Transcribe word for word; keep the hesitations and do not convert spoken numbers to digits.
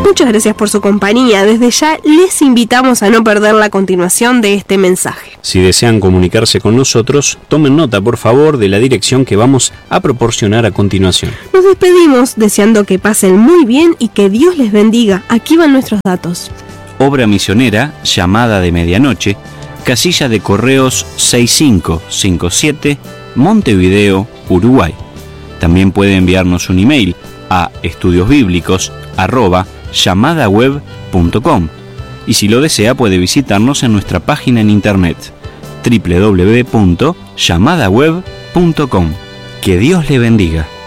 Muchas gracias por su compañía. Desde ya les invitamos a no perder la continuación de este mensaje. Si desean comunicarse con nosotros, tomen nota por favor de la dirección que vamos a proporcionar a continuación. Nos despedimos deseando que pasen muy bien y que Dios les bendiga. Aquí van nuestros datos. Obra misionera, Llamada de Medianoche, casilla de correos seis cinco cinco siete, Montevideo, Uruguay. También puede enviarnos un email a estudiosbíblicos arroba llamadaweb punto com y si lo desea puede visitarnos en nuestra página en internet doble u doble u doble u punto llamadaweb punto com. Que Dios le bendiga.